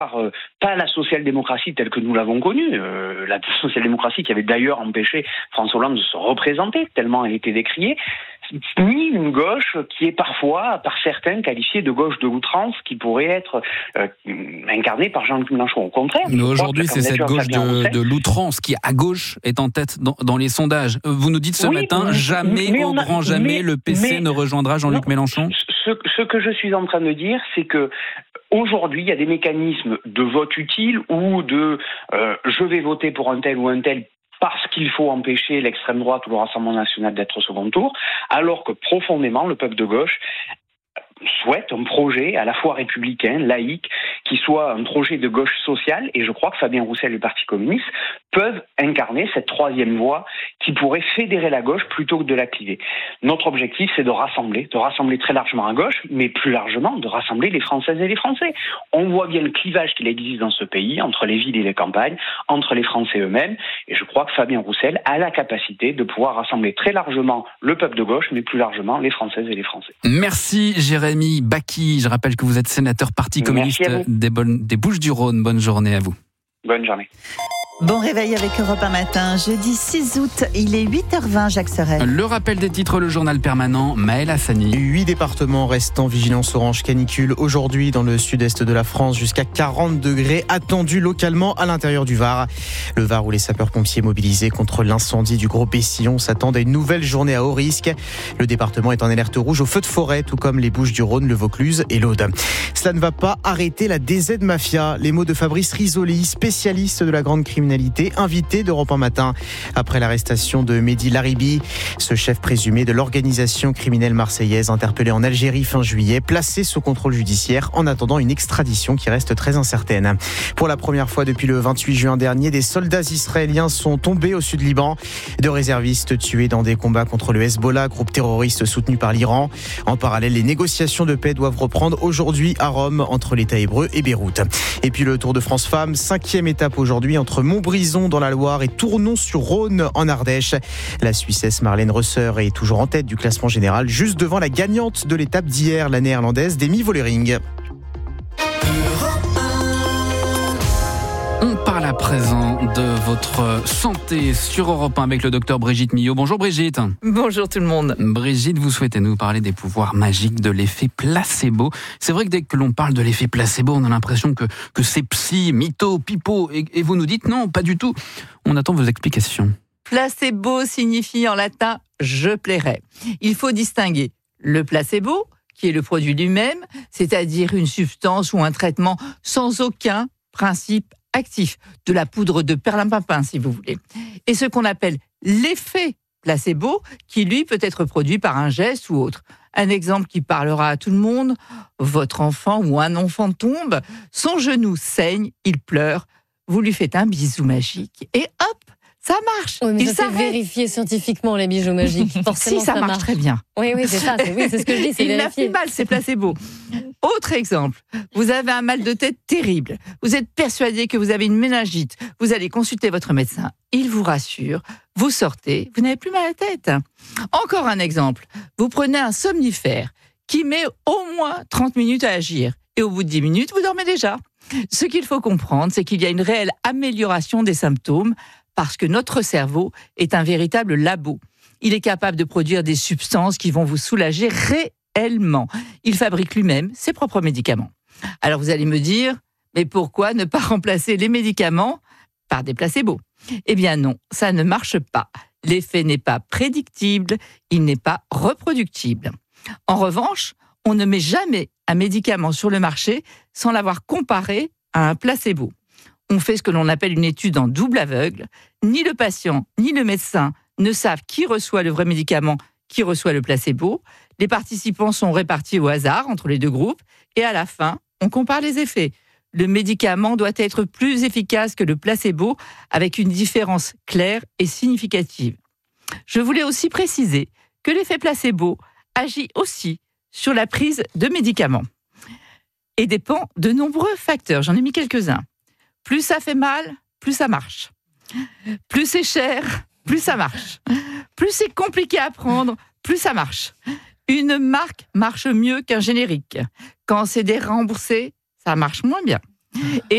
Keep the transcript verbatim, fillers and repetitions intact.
Euh, pas la social-démocratie telle que nous l'avons connue, euh, la social-démocratie qui avait d'ailleurs empêché François Hollande de se représenter, tellement elle était décriée, ni une gauche qui est parfois, par certains, qualifiée de gauche de l'outrance, qui pourrait être euh, incarnée par Jean-Luc Mélenchon. Au contraire. Mais aujourd'hui, c'est cette gauche de, de l'outrance qui, à gauche, est en tête dans, dans les sondages. Vous nous dites ce oui, matin, mais, jamais, mais au a, grand jamais, mais, le P C mais, ne rejoindra Jean-Luc non, Mélenchon. Ce, ce que je suis en train de dire, c'est que aujourd'hui, il y a des mécanismes de vote utile ou de euh, je vais voter pour un tel ou un tel parce qu'il faut empêcher l'extrême droite ou le Rassemblement national d'être au second tour, alors que profondément, le peuple de gauche souhaite un projet à la fois républicain, laïque, qui soit un projet de gauche sociale, et je crois que Fabien Roussel et le Parti communiste peuvent incarner cette troisième voie qui pourrait fédérer la gauche plutôt que de la cliver. Notre objectif, c'est de rassembler, de rassembler très largement à gauche, mais plus largement, de rassembler les Françaises et les Français. On voit bien le clivage qu'il existe dans ce pays, entre les villes et les campagnes, entre les Français eux-mêmes, et je crois que Fabien Roussel a la capacité de pouvoir rassembler très largement le peuple de gauche, mais plus largement les Françaises et les Français. Merci Jérémy Bacchi, je rappelle que vous êtes sénateur Parti communiste des, bonnes, des Bouches-du-Rhône. Bonne journée à vous. Bonne journée. Bon réveil avec Europe un matin, jeudi six août, il est huit heures vingt, Jacques Sorel. Le rappel des titres, le journal permanent, Maël Hassani. Huit départements restent en vigilance orange canicule aujourd'hui dans le sud-est de la France, jusqu'à quarante degrés attendus localement à l'intérieur du Var. Le Var où les sapeurs-pompiers mobilisés contre l'incendie du Gros Bessillon s'attendent à une nouvelle journée à haut risque. Le département est en alerte rouge au feu de forêt, tout comme les Bouches-du-Rhône, le Vaucluse et l'Aude. Cela ne va pas arrêter la D Z Mafia. Les mots de Fabrice Risoli, spécialiste de la grande criminalité, invité d'Europe un matin après l'arrestation de Mehdi Laribi, ce chef présumé de l'organisation criminelle marseillaise interpellé en Algérie fin juillet, placé sous contrôle judiciaire en attendant une extradition qui reste très incertaine. Pour la première fois depuis le vingt-huit juin dernier, des soldats israéliens sont tombés au sud Liban, de réservistes tués dans des combats contre le Hezbollah, groupe terroriste soutenu par l'Iran. En parallèle, les négociations de paix doivent reprendre aujourd'hui à Rome entre l'État hébreu et Beyrouth. Et puis le Tour de France Femmes, cinquième étape aujourd'hui entre Montbrison dans la Loire et Tournon-sur-Rhône en Ardèche. La Suissesse Marlène Reusser est toujours en tête du classement général, juste devant la gagnante de l'étape d'hier, la néerlandaise Demi Vollering. On parle à présent de votre santé sur Europe un avec le docteur Brigitte Millot. Bonjour Brigitte. Bonjour tout le monde. Brigitte, vous souhaitez nous parler des pouvoirs magiques de l'effet placebo. C'est vrai que dès que l'on parle de l'effet placebo, on a l'impression que, que c'est psy, mytho, pipeau, et, et vous nous dites non, pas du tout. On attend vos explications. Placebo signifie en latin « je plairai ». Il faut distinguer le placebo, qui est le produit lui-même, c'est-à-dire une substance ou un traitement sans aucun principe actif, de la poudre de perlimpinpin si vous voulez, et ce qu'on appelle l'effet placebo, qui lui peut être produit par un geste ou autre. Un exemple qui parlera à tout le monde, votre enfant ou un enfant tombe, son genou saigne, il pleure, vous lui faites un bisou magique et hop, ça marche. Oui, mais il ça s'arrête. c'est vérifié scientifiquement les bijoux magiques. Forcément, si ça, ça marche, marche très bien. Oui, oui, c'est ça. C'est, oui, c'est ce que je dis. C'est il n'a vérifié. plus mal, c'est placebo. Autre exemple, vous avez un mal de tête terrible. Vous êtes persuadé que vous avez une méningite. Vous allez consulter votre médecin. Il vous rassure. Vous sortez. Vous n'avez plus mal à la tête. Encore un exemple. Vous prenez un somnifère qui met au moins trente minutes à agir. Et au bout de dix minutes, vous dormez déjà. Ce qu'il faut comprendre, c'est qu'il y a une réelle amélioration des symptômes parce que notre cerveau est un véritable labo. Il est capable de produire des substances qui vont vous soulager réellement. Il fabrique lui-même ses propres médicaments. Alors vous allez me dire, mais pourquoi ne pas remplacer les médicaments par des placebos ? Eh bien non, ça ne marche pas. L'effet n'est pas prédictible, il n'est pas reproductible. En revanche, on ne met jamais un médicament sur le marché sans l'avoir comparé à un placebo. On fait ce que l'on appelle une étude en double aveugle. Ni le patient, ni le médecin ne savent qui reçoit le vrai médicament, qui reçoit le placebo. Les participants sont répartis au hasard entre les deux groupes et à la fin, on compare les effets. Le médicament doit être plus efficace que le placebo avec une différence claire et significative. Je voulais aussi préciser que l'effet placebo agit aussi sur la prise de médicaments et dépend de nombreux facteurs. J'en ai mis quelques-uns. Plus ça fait mal, plus ça marche. Plus c'est cher, plus ça marche. Plus c'est compliqué à prendre, plus ça marche. Une marque marche mieux qu'un générique. Quand c'est déremboursé, ça marche moins bien. Et